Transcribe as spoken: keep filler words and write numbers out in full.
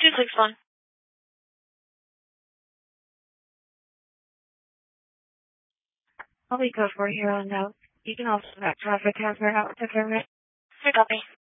Two six one. I'll be code for here on out. You can also back traffic as we're out to service. Three copy.